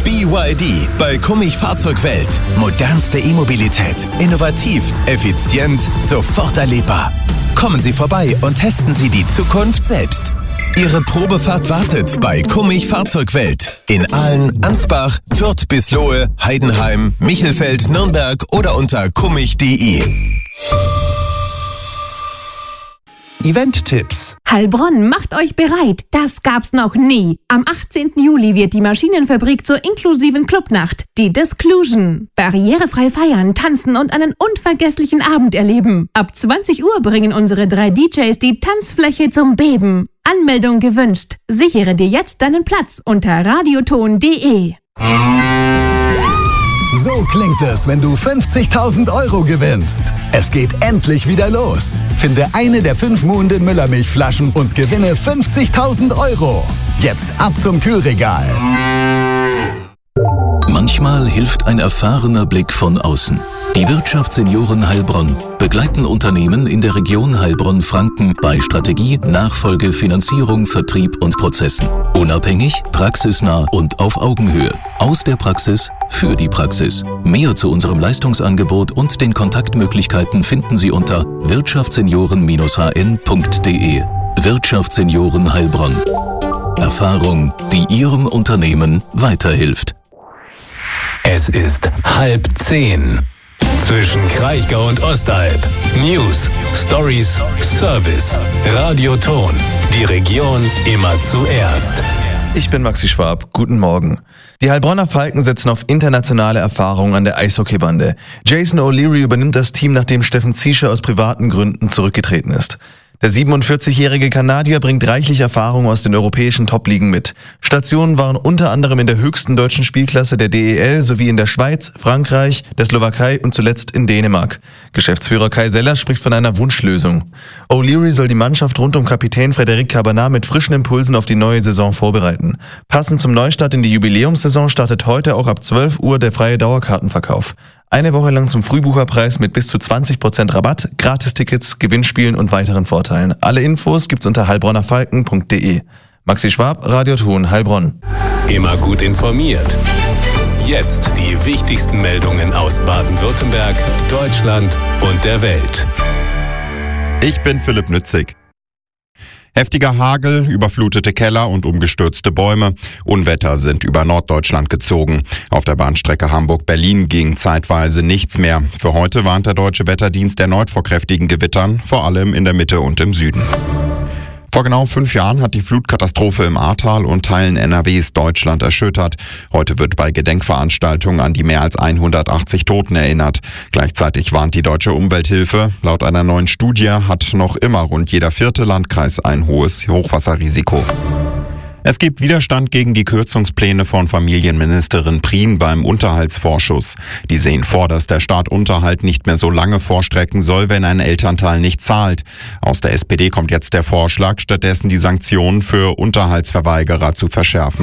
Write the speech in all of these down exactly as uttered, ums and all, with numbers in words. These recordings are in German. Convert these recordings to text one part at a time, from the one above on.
B Y D bei Kummich Fahrzeugwelt. Modernste E-Mobilität. Innovativ, effizient, sofort erlebbar. Kommen Sie vorbei und testen Sie die Zukunft selbst. Ihre Probefahrt wartet bei Kummich Fahrzeugwelt. In Aalen, Ansbach, Fürth bis Lohe, Heidenheim, Michelfeld, Nürnberg oder unter kummich punkt de. Event-Tipps. Heilbronn, macht euch bereit, das gab's noch nie. Am achtzehnten Juli wird die Maschinenfabrik zur inklusiven Clubnacht, die Disclusion. Barrierefrei feiern, tanzen und einen unvergesslichen Abend erleben. Ab zwanzig Uhr bringen unsere drei D Js die Tanzfläche zum Beben. Anmeldung gewünscht. Sichere dir jetzt deinen Platz unter radioton punkt de. So klingt es, wenn du fünfzigtausend Euro gewinnst. Es geht endlich wieder los. Finde eine der fünf Muhnden Müllermilchflaschen und gewinne fünfzigtausend Euro. Jetzt ab zum Kühlregal. Manchmal hilft ein erfahrener Blick von außen. Die Wirtschaftssenioren Heilbronn begleiten Unternehmen in der Region Heilbronn-Franken bei Strategie, Nachfolge, Finanzierung, Vertrieb und Prozessen. Unabhängig, praxisnah und auf Augenhöhe. Aus der Praxis für die Praxis. Mehr zu unserem Leistungsangebot und den Kontaktmöglichkeiten finden Sie unter wirtschaftssenioren Bindestrich h n punkt de. Wirtschaftssenioren Heilbronn. Erfahrung, die Ihrem Unternehmen weiterhilft. Es ist halb zehn. Zwischen Kraichgau und Ostalb. News, Stories, Service. Radioton. Die Region immer zuerst. Ich bin Maxi Schwab. Guten Morgen. Die Heilbronner Falken setzen auf internationale Erfahrung an der Eishockeybande. Jason O'Leary übernimmt das Team, nachdem Steffen Ziesche aus privaten Gründen zurückgetreten ist. Der siebenundvierzigjährige Kanadier bringt reichlich Erfahrung aus den europäischen Top-Ligen mit. Stationen waren unter anderem in der höchsten deutschen Spielklasse der D E L sowie in der Schweiz, Frankreich, der Slowakei und zuletzt in Dänemark. Geschäftsführer Kai Seller spricht von einer Wunschlösung. O'Leary soll die Mannschaft rund um Kapitän Frédéric Cabanat mit frischen Impulsen auf die neue Saison vorbereiten. Passend zum Neustart in die Jubiläumssaison startet heute auch ab zwölf Uhr der freie Dauerkartenverkauf. Eine Woche lang zum Frühbucherpreis mit bis zu zwanzig Prozent Rabatt, Gratistickets, Gewinnspielen und weiteren Vorteilen. Alle Infos gibt's unter heilbronnerfalken punkt de. Maxi Schwab, Radioton, Heilbronn. Immer gut informiert. Jetzt die wichtigsten Meldungen aus Baden-Württemberg, Deutschland und der Welt. Ich bin Philipp Nützig. Heftiger Hagel, überflutete Keller und umgestürzte Bäume. Unwetter sind über Norddeutschland gezogen. Auf der Bahnstrecke Hamburg-Berlin ging zeitweise nichts mehr. Für heute warnt der Deutsche Wetterdienst erneut vor kräftigen Gewittern, vor allem in der Mitte und im Süden. Vor genau fünf Jahren hat die Flutkatastrophe im Ahrtal und Teilen N R Ws Deutschland erschüttert. Heute wird bei Gedenkveranstaltungen an die mehr als hundertachtzig Toten erinnert. Gleichzeitig warnt die Deutsche Umwelthilfe. Laut einer neuen Studie hat noch immer rund jeder vierte Landkreis ein hohes Hochwasserrisiko. Es gibt Widerstand gegen die Kürzungspläne von Familienministerin Prien beim Unterhaltsvorschuss. Die sehen vor, dass der Staat Unterhalt nicht mehr so lange vorstrecken soll, wenn ein Elternteil nicht zahlt. Aus der S P D kommt jetzt der Vorschlag, stattdessen die Sanktionen für Unterhaltsverweigerer zu verschärfen.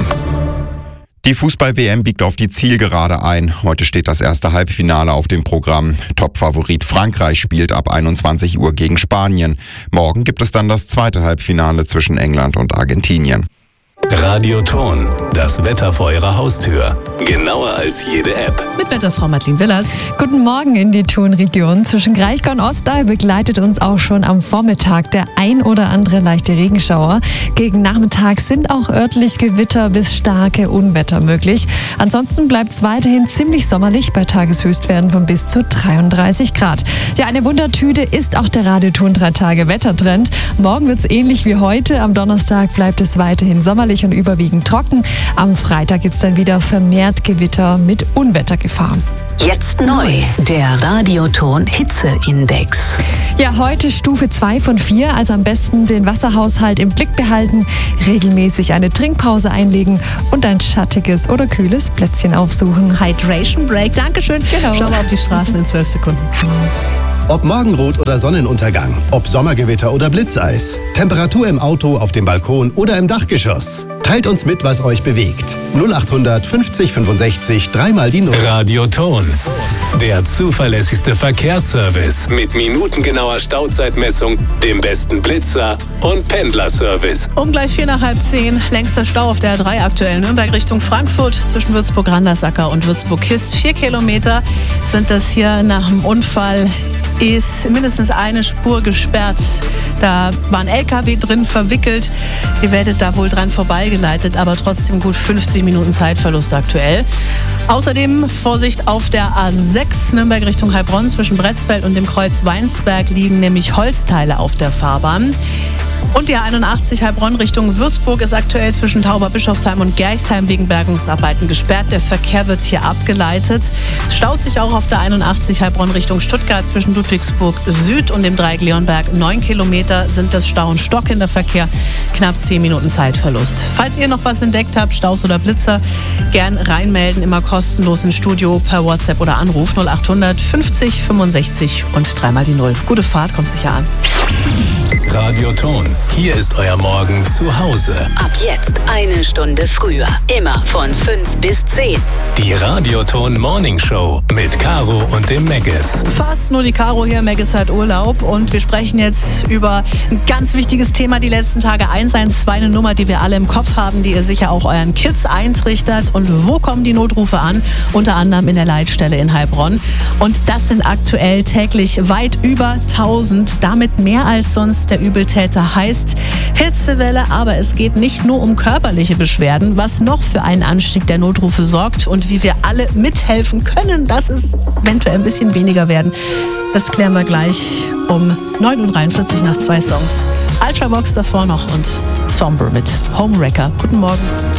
Die Fußball-W M biegt auf die Zielgerade ein. Heute steht das erste Halbfinale auf dem Programm. Topfavorit Frankreich spielt ab einundzwanzig Uhr gegen Spanien. Morgen gibt es dann das zweite Halbfinale zwischen England und Argentinien. Radioton, das Wetter vor Ihrer Haustür. Genauer als jede App. Mit Wetterfrau Madeleine Willers. Guten Morgen in die Thonregion. Zwischen Kraichgau und Ostalb begleitet uns auch schon am Vormittag der ein oder andere leichte Regenschauer. Gegen Nachmittag sind auch örtlich Gewitter bis starke Unwetter möglich. Ansonsten bleibt es weiterhin ziemlich sommerlich bei Tageshöchstwerten von bis zu dreiunddreißig Grad. Ja, eine Wundertüte ist auch der Radioton drei Tage Wettertrend. Morgen wird es ähnlich wie heute. Am Donnerstag bleibt es weiterhin sommerlich und überwiegend trocken. Am Freitag gibt es dann wieder vermehrt Gewitter mit Unwettergefahr. Jetzt neu, der Radioton Hitzeindex. Ja, heute Stufe zwei von vier, also am besten den Wasserhaushalt im Blick behalten, regelmäßig eine Trinkpause einlegen und ein schattiges oder kühles Plätzchen aufsuchen. Hydration Break, Dankeschön. Genau. Schauen wir auf die Straßen in zwölf Sekunden. Ob Morgenrot oder Sonnenuntergang, ob Sommergewitter oder Blitzeis, Temperatur im Auto, auf dem Balkon oder im Dachgeschoss. Teilt uns mit, was euch bewegt. null acht fünfzig fünfundsechzig, dreimal die Null. Radioton. Der zuverlässigste Verkehrsservice mit minutengenauer Stauzeitmessung, dem besten Blitzer und Pendlerservice. Um gleich vier nach halb zehn, längster Stau auf der A drei aktuell Nürnberg Richtung Frankfurt zwischen Würzburg-Randersacker und Würzburg-Kist. Vier Kilometer sind das hier nach dem Unfall. Ist mindestens eine Spur gesperrt. Da war ein L K W drin verwickelt. Ihr werdet da wohl dran vorbeigeleitet, aber trotzdem gut fünfzig Minuten Zeitverlust aktuell. Außerdem Vorsicht auf der A sechs Nürnberg Richtung Heilbronn. Zwischen Bretzfeld und dem Kreuz Weinsberg liegen nämlich Holzteile auf der Fahrbahn. Und die A einundachtzig Heilbronn Richtung Würzburg ist aktuell zwischen Tauberbischofsheim und Gerchsheim wegen Bergungsarbeiten gesperrt. Der Verkehr wird hier abgeleitet. Es staut sich auch auf der einundachtzig Heilbronn Richtung Stuttgart zwischen Ludwigsburg Süd und dem Dreieck Leonberg. Neun Kilometer sind das Stau und Stock in der Verkehr. Knapp zehn Minuten Zeitverlust. Falls ihr noch was entdeckt habt, Staus oder Blitzer, gern reinmelden. Immer kostenlos ins Studio per WhatsApp oder Anruf null acht fünfzig fünfundsechzig und dreimal die Null. Gute Fahrt, kommt sicher an. Radioton. Hier ist euer Morgen zu Hause. Ab jetzt eine Stunde früher. Immer von fünf bis zehn. Die Radioton Morning Show mit Caro und dem Meggis. Fast nur die Caro hier. Meggis hat Urlaub und wir sprechen jetzt über ein ganz wichtiges Thema die letzten Tage. eins eins zwei, eine Nummer, die wir alle im Kopf haben, die ihr sicher auch euren Kids eintrichtert. Und wo kommen die Notrufe an? Unter anderem in der Leitstelle in Heilbronn. Und das sind aktuell täglich weit über tausend. Damit mehr als sonst. Der Übeltäter heißt Hitzewelle, aber es geht nicht nur um körperliche Beschwerden, was noch für einen Anstieg der Notrufe sorgt und wie wir alle mithelfen können, dass es eventuell ein bisschen weniger werden. Das klären wir gleich um neun Uhr dreiundvierzig nach zwei Songs. Ultravox davor noch und Somber mit Homewrecker. Guten Morgen.